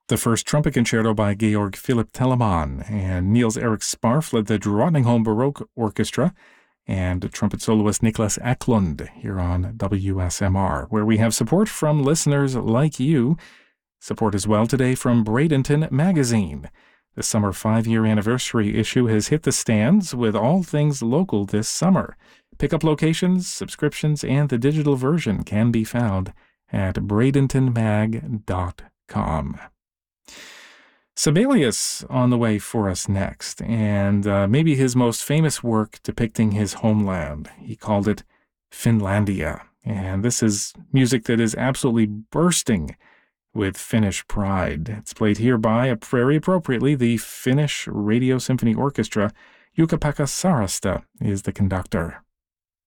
The first trumpet concerto by Georg Philipp Telemann, and Niels Erik Sparf led the Drottningholm Baroque Orchestra, and trumpet soloist Niklas Eklund here on WSMR, where we have support from listeners like you. Support as well today from Bradenton Magazine. The summer 5-year anniversary issue has hit the stands with all things local this summer. Pickup locations, subscriptions, and the digital version can be found at bradentonmag.com. Sibelius on the way for us next, and maybe his most famous work depicting his homeland. He called it Finlandia, and this is music that is absolutely bursting with Finnish pride. It's played here by, very appropriately, the Finnish Radio Symphony Orchestra. Jukka-Pekka Sarasta is the conductor.